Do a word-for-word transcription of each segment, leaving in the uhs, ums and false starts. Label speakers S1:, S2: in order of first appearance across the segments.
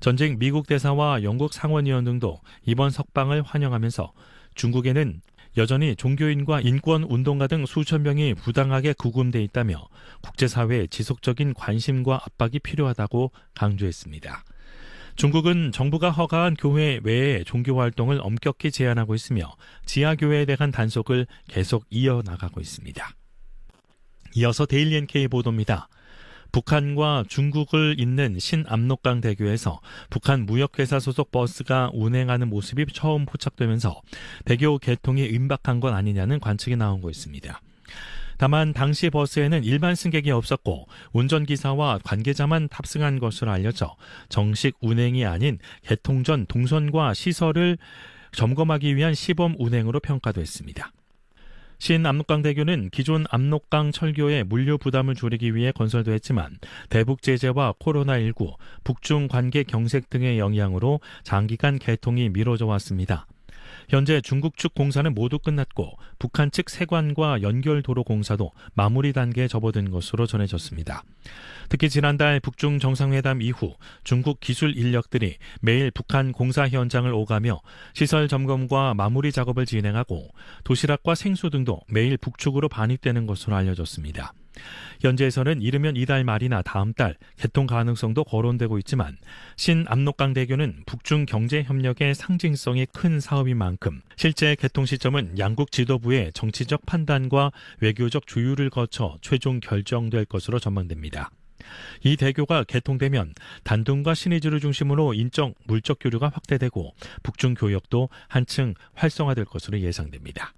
S1: 전직 미국 대사와 영국 상원의원 등도 이번 석방을 환영하면서 중국에는 여전히 종교인과 인권운동가 등 수천 명이 부당하게 구금돼 있다며 국제사회의 지속적인 관심과 압박이 필요하다고 강조했습니다. 중국은 정부가 허가한 교회 외의 종교활동을 엄격히 제한하고 있으며 지하교회에 대한 단속을 계속 이어나가고 있습니다. 이어서 데일리 엔케이 보도입니다. 북한과 중국을 잇는 신압록강 대교에서 북한 무역회사 소속 버스가 운행하는 모습이 처음 포착되면서 대교 개통이 임박한 건 아니냐는 관측이 나오고 있습니다. 다만 당시 버스에는 일반 승객이 없었고 운전기사와 관계자만 탑승한 것으로 알려져 정식 운행이 아닌 개통 전 동선과 시설을 점검하기 위한 시범 운행으로 평가됐습니다. 신압록강대교는 기존 압록강 철교의 물류 부담을 줄이기 위해 건설됐지만 대북 제재와 코로나십구, 북중 관계 경색 등의 영향으로 장기간 개통이 미뤄져 왔습니다. 현재 중국 측 공사는 모두 끝났고 북한 측 세관과 연결 도로 공사도 마무리 단계에 접어든 것으로 전해졌습니다. 특히 지난달 북중 정상회담 이후 중국 기술 인력들이 매일 북한 공사 현장을 오가며 시설 점검과 마무리 작업을 진행하고 도시락과 생수 등도 매일 북측으로 반입되는 것으로 알려졌습니다. 현재에서는 이르면 이달 말이나 다음 달 개통 가능성도 거론되고 있지만 신압록강대교는 북중 경제협력의 상징성이 큰 사업인 만큼 실제 개통 시점은 양국 지도부의 정치적 판단과 외교적 조율을 거쳐 최종 결정될 것으로 전망됩니다. 이 대교가 개통되면 단둥과 신의주를 중심으로 인적, 물적 교류가 확대되고 북중 교역도 한층 활성화될 것으로 예상됩니다.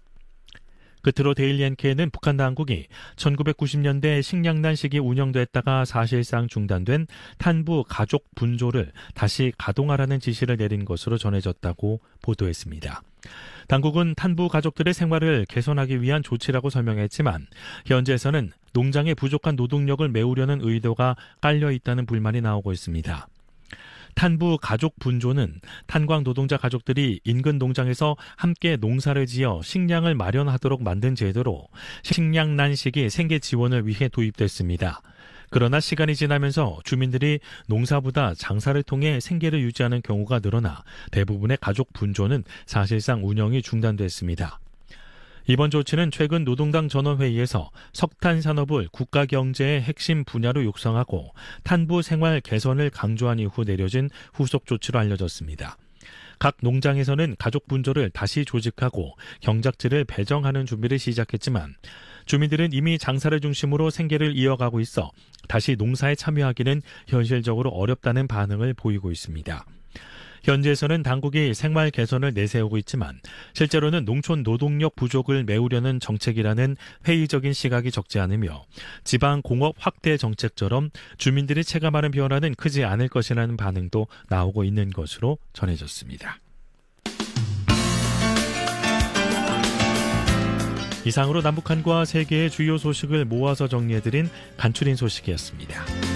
S1: 끝으로 데일리 엔케이는 북한 당국이 천구백구십 년대 식량난 시기 운영됐다가 사실상 중단된 탄부 가족 분조를 다시 가동하라는 지시를 내린 것으로 전해졌다고 보도했습니다. 당국은 탄부 가족들의 생활을 개선하기 위한 조치라고 설명했지만 현재에서는 농장에 부족한 노동력을 메우려는 의도가 깔려 있다는 불만이 나오고 있습니다. 탄부 가족 분조는 탄광 노동자 가족들이 인근 농장에서 함께 농사를 지어 식량을 마련하도록 만든 제도로 식량난 시기 생계 지원을 위해 도입됐습니다. 그러나 시간이 지나면서 주민들이 농사보다 장사를 통해 생계를 유지하는 경우가 늘어나 대부분의 가족 분조는 사실상 운영이 중단됐습니다. 이번 조치는 최근 노동당 전원회의에서 석탄 산업을 국가 경제의 핵심 분야로 육성하고 탄부 생활 개선을 강조한 이후 내려진 후속 조치로 알려졌습니다. 각 농장에서는 가족 분조를 다시 조직하고 경작지를 배정하는 준비를 시작했지만 주민들은 이미 장사를 중심으로 생계를 이어가고 있어 다시 농사에 참여하기는 현실적으로 어렵다는 반응을 보이고 있습니다. 현재에서는 당국이 생활 개선을 내세우고 있지만 실제로는 농촌 노동력 부족을 메우려는 정책이라는 회의적인 시각이 적지 않으며 지방 공업 확대 정책처럼 주민들이 체감하는 변화는 크지 않을 것이라는 반응도 나오고 있는 것으로 전해졌습니다. 이상으로 남북한과 세계의 주요 소식을 모아서 정리해드린 간추린 소식이었습니다.